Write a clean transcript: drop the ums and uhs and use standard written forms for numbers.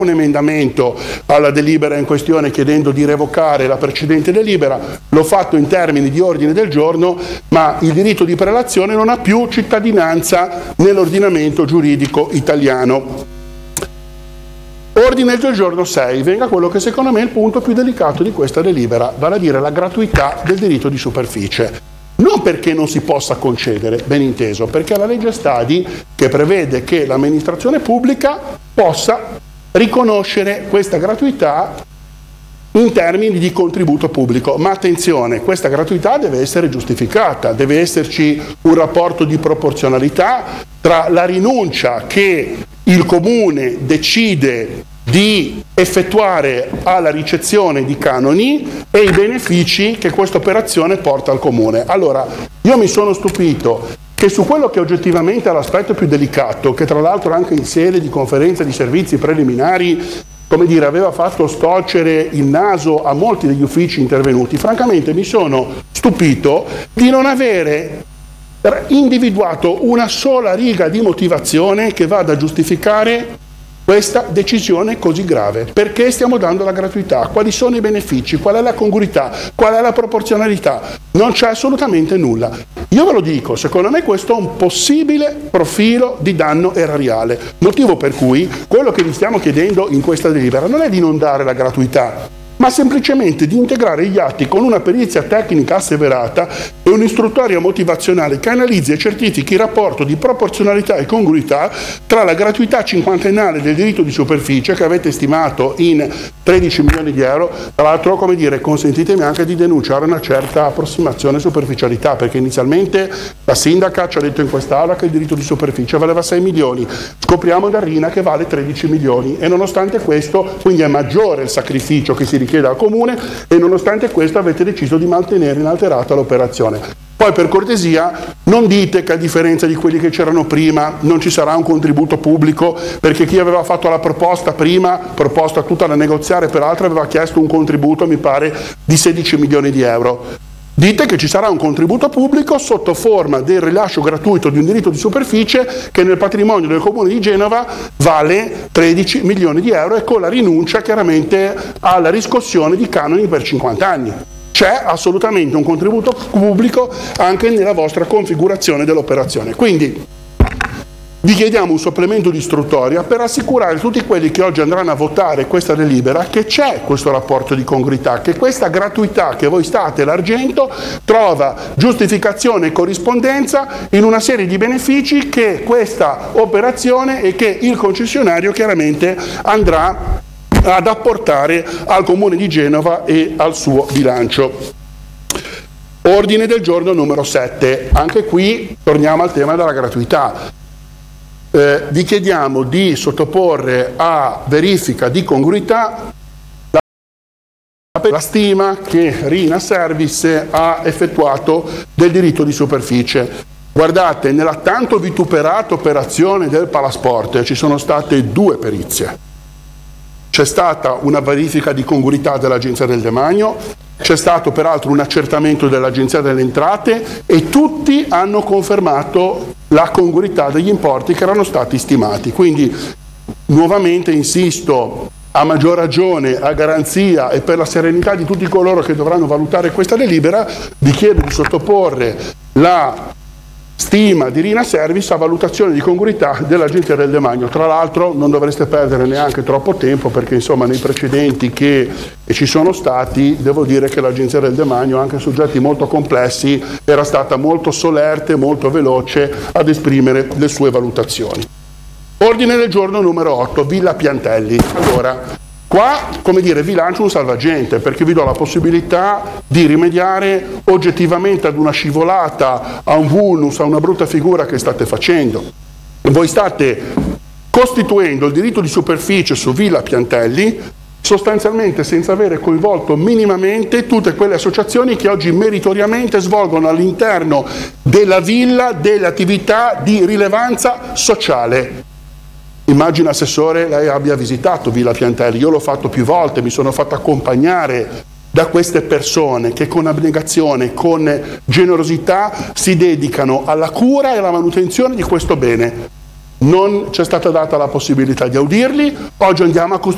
un emendamento alla delibera in questione chiedendo di revocare la precedente delibera, l'ho fatto in termini di ordine del giorno, ma il diritto di prelazione non ha più cittadinanza nell'ordinamento giuridico italiano. Ordine del giorno 6, venga quello che secondo me è il punto più delicato di questa delibera, vale a dire la gratuità del diritto di superficie. Non perché non si possa concedere, ben inteso, perché la legge Stadi che prevede che l'amministrazione pubblica possa riconoscere questa gratuità in termini di contributo pubblico, ma attenzione, questa gratuità deve essere giustificata, deve esserci un rapporto di proporzionalità tra la rinuncia che il comune decide di effettuare alla ricezione di canoni e i benefici che questa operazione porta al comune. Allora, io mi sono stupito che su quello che oggettivamente è l'aspetto più delicato, che tra l'altro anche in sede di conferenza di servizi preliminari, come dire, aveva fatto storcere il naso a molti degli uffici intervenuti, francamente mi sono stupito di non avere individuato una sola riga di motivazione che vada a giustificare questa decisione così grave. Perché stiamo dando la gratuità? Quali sono i benefici? Qual è la congruità? Qual è la proporzionalità? Non c'è assolutamente nulla. Io ve lo dico, secondo me questo è un possibile profilo di danno erariale, motivo per cui quello che vi stiamo chiedendo in questa delibera non è di non dare la gratuità, ma semplicemente di integrare gli atti con una perizia tecnica asseverata e un'istruttoria motivazionale che analizzi e certifichi il rapporto di proporzionalità e congruità tra la gratuità cinquantennale del diritto di superficie, che avete stimato in 13 milioni di euro, tra l'altro, come dire, consentitemi anche di denunciare una certa approssimazione e superficialità, perché inizialmente la sindaca ci ha detto in quest'Aula che il diritto di superficie valeva 6 milioni, scopriamo da Rina che vale 13 milioni e nonostante questo, quindi è maggiore il sacrificio che si richiede al comune e nonostante questo avete deciso di mantenere inalterata l'operazione. Poi per cortesia non dite che a differenza di quelli che c'erano prima non ci sarà un contributo pubblico, perché chi aveva fatto la proposta prima, proposta tutta da negoziare peraltro, aveva chiesto un contributo mi pare di 16 milioni di euro. Dite che ci sarà un contributo pubblico sotto forma del rilascio gratuito di un diritto di superficie che nel patrimonio del Comune di Genova vale 13 milioni di euro e con la rinuncia chiaramente alla riscossione di canoni per 50 anni. C'è assolutamente un contributo pubblico anche nella vostra configurazione dell'operazione. Quindi vi chiediamo un supplemento di istruttoria per assicurare tutti quelli che oggi andranno a votare questa delibera che c'è questo rapporto di congruità, che questa gratuità che voi state elargendo trova giustificazione e corrispondenza in una serie di benefici che questa operazione e che il concessionario chiaramente andrà ad apportare al Comune di Genova e al suo bilancio. Ordine del giorno numero 7, anche qui torniamo al tema della gratuità. Vi chiediamo di sottoporre a verifica di congruità la stima che Rina Service ha effettuato del diritto di superficie. Guardate, nella tanto vituperata operazione del Palasport ci sono state 2 perizie. C'è stata una verifica di congruità dell'Agenzia del Demanio, c'è stato peraltro un accertamento dell'Agenzia delle Entrate e tutti hanno confermato la congruità degli importi che erano stati stimati. Quindi nuovamente insisto, a maggior ragione, a garanzia e per la serenità di tutti coloro che dovranno valutare questa delibera, vi chiedo di sottoporre la stima di Rina Service a valutazione di congruità dell'Agenzia del Demanio. Tra l'altro non dovreste perdere neanche troppo tempo perché insomma nei precedenti che ci sono stati devo dire che l'Agenzia del Demanio anche su soggetti molto complessi era stata molto solerte, molto veloce ad esprimere le sue valutazioni. Ordine del giorno numero 8, Villa Piantelli. Allora, qua, come dire, vi lancio un salvagente perché vi do la possibilità di rimediare oggettivamente ad una scivolata, a un vulnus, a una brutta figura che state facendo. Voi state costituendo il diritto di superficie su Villa Piantelli sostanzialmente senza avere coinvolto minimamente tutte quelle associazioni che oggi meritoriamente svolgono all'interno della villa delle attività di rilevanza sociale. Immagino, Assessore, lei abbia visitato Villa Piantelli, io l'ho fatto più volte, mi sono fatto accompagnare da queste persone che con abnegazione, con generosità si dedicano alla cura e alla manutenzione di questo bene. Non c'è stata data la possibilità di audirli, oggi andiamo a costruire